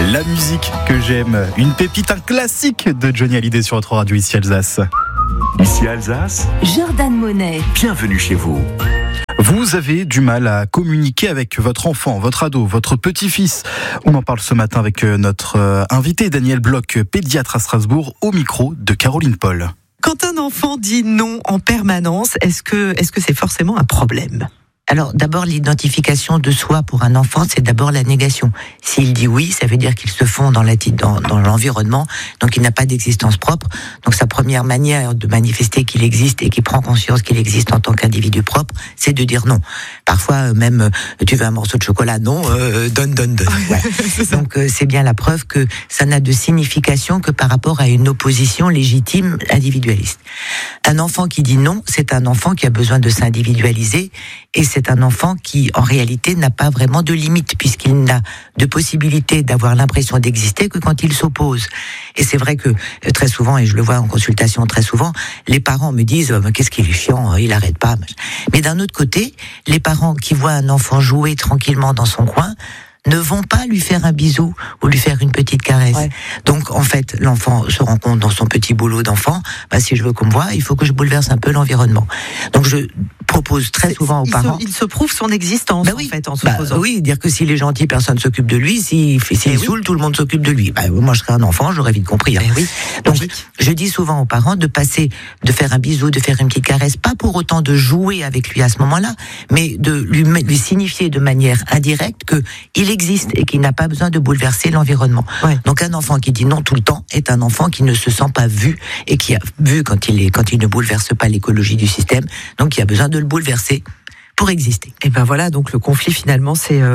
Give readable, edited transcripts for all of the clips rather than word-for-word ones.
La musique que j'aime, une pépite, un classique de Johnny Hallyday sur votre radio ici Alsace. Ici Alsace, Jordan Monet. bienvenue chez vous. Vous avez du mal à communiquer avec votre enfant, votre ado, votre petit-fils. On en parle ce matin avec notre invité Daniel Bloch, pédiatre à Strasbourg, au micro de Caroline Paul. Quand un enfant dit non en permanence, est-ce que c'est forcément un problème ? Alors d'abord, l'identification de soi pour un enfant, c'est d'abord la négation. S'il dit oui, ça veut dire qu'il se fond dans l'environnement, donc il n'a pas d'existence propre. Donc sa première manière de manifester qu'il existe et qu'il prend conscience qu'il existe en tant qu'individu propre, c'est de dire non. Parfois même, tu veux un morceau de chocolat ? Non, donne. Voilà. Donc c'est bien la preuve que ça n'a de signification que par rapport à une opposition légitime individualiste. Un enfant qui dit non, c'est un enfant qui a besoin de s'individualiser, et c'est un enfant qui, en réalité, n'a pas vraiment de limite, puisqu'il n'a de possibilité d'avoir l'impression d'exister que quand il s'oppose. Et c'est vrai que, très souvent, et je le vois en consultation très souvent, les parents me disent « qu'est-ce qu'il est chiant, il arrête pas ». Mais d'un autre côté, les parents qui voient un enfant jouer tranquillement dans son coin ne vont pas lui faire un bisou ou lui faire une petite caresse. Ouais. Donc, en fait, l'enfant se rend compte dans son petit boulot d'enfant, si je veux qu'on me voie, il faut que je bouleverse un peu l'environnement. Donc, je propose très souvent aux parents... Il se prouve son existence, oui. en fait, en s'opposant. Oui, dire que s'il est gentil, personne s'occupe de lui. S'il saoule, tout le monde s'occupe de lui. Moi, je serais un enfant, j'aurais vite compris. Oui. Donc, je dis souvent aux parents de faire un bisou, de faire une petite caresse, pas pour autant de jouer avec lui à ce moment-là, mais de lui signifier de manière indirecte qu'il existe et qu'il n'a pas besoin de bouleverser l'environnement. Ouais. Donc, un enfant qui dit non tout le temps est un enfant qui ne se sent pas vu et qui a vu quand il ne bouleverse pas l'écologie du système, donc il a besoin de le bouleverser pour exister. Et ben voilà, donc le conflit finalement,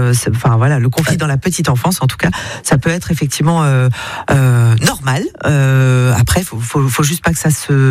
le conflit dans la petite enfance, en tout cas, ça peut être effectivement normal. Après, faut juste pas que ça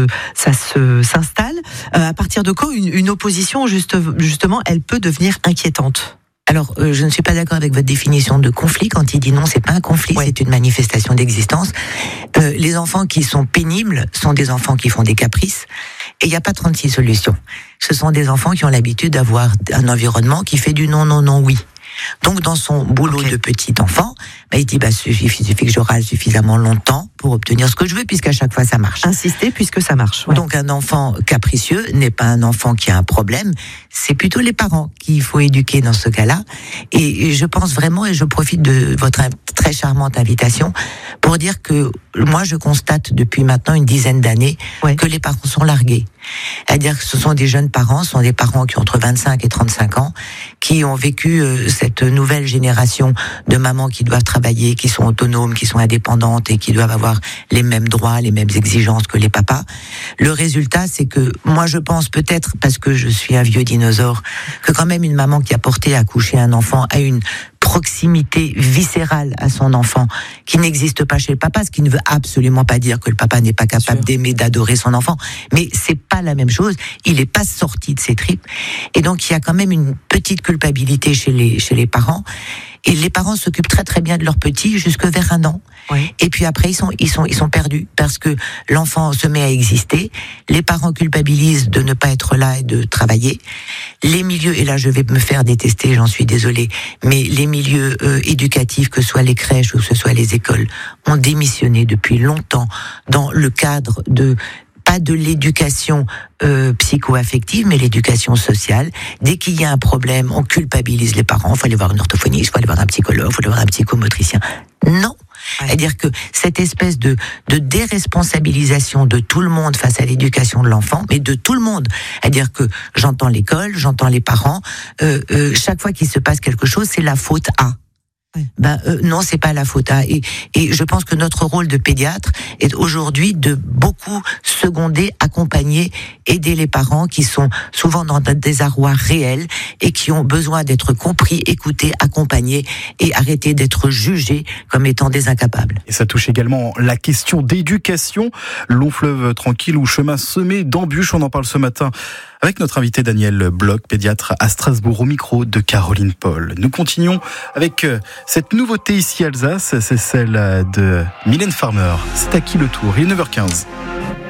s'installe. À partir de quand une opposition, justement, elle peut devenir inquiétante? Alors, je ne suis pas d'accord avec votre définition de conflit. Quand il dit non, c'est pas un conflit, c'est une manifestation d'existence. Les enfants qui sont pénibles sont des enfants qui font des caprices. Et il n'y a pas 36 solutions. Ce sont des enfants qui ont l'habitude d'avoir un environnement qui fait du non, non, non, oui. Donc, dans son boulot de petit enfant, il dit, il suffit que je râle suffisamment longtemps pour obtenir ce que je veux, puisqu'à chaque fois, ça marche. Insister, puisque ça marche. Ouais. Donc, un enfant capricieux n'est pas un enfant qui a un problème. C'est plutôt les parents qu'il faut éduquer dans ce cas-là. Et je pense vraiment, et je profite de votre très charmante invitation, pour dire que moi, je constate depuis maintenant une dizaine d'années que les parents sont largués. C'est-à-dire que ce sont des jeunes parents, ce sont des parents qui ont entre 25 et 35 ans, qui ont vécu cette nouvelle génération de mamans qui doivent travailler, qui sont autonomes, qui sont indépendantes et qui doivent avoir les mêmes droits, les mêmes exigences que les papas. Le résultat, c'est que moi, je pense peut-être, parce que je suis un vieux dinosaure, que quand même une maman qui a porté à coucher un enfant a une proximité viscérale à son enfant qui n'existe pas chez le papa, ce qui ne veut absolument pas dire que le papa n'est pas capable d'aimer, d'adorer son enfant, mais c'est pas la même chose, il n'est pas sorti de ses tripes, et donc il y a quand même une petite culpabilité chez les parents, et les parents s'occupent très très bien de leurs petits jusque vers 1 an, et puis après ils sont perdus, parce que l'enfant se met à exister, les parents culpabilisent de ne pas être là et de travailler, les milieux, et là je vais me faire détester, j'en suis désolée, mais les milieux éducatifs, que ce soit les crèches ou que ce soit les écoles, ont démissionné depuis longtemps dans le cadre pas de l'éducation psycho-affective, mais l'éducation sociale. Dès qu'il y a un problème, on culpabilise les parents. Il faut aller voir une orthophoniste, il faut aller voir un psychologue, il faut aller voir un psychomotricien. Non. C'est-à-dire que cette espèce de déresponsabilisation de tout le monde face à l'éducation de l'enfant, mais de tout le monde. C'est-à-dire que j'entends l'école, j'entends les parents, chaque fois qu'il se passe quelque chose, c'est la faute à. Non, c'est pas la faute à. Et je pense que notre rôle de pédiatre est aujourd'hui de beaucoup seconder, accompagner, aider les parents qui sont souvent dans un désarroi réel et qui ont besoin d'être compris, écoutés, accompagnés et arrêter d'être jugés comme étant des incapables. Et ça touche également la question d'éducation. Long fleuve tranquille ou chemin semé d'embûches, on en parle ce matin avec notre invité Daniel Bloch, pédiatre à Strasbourg, au micro de Caroline Paul. Nous continuons avec cette nouveauté ici à Alsace, c'est celle de Mylène Farmer. C'est à qui le tour ? Il est 9h15.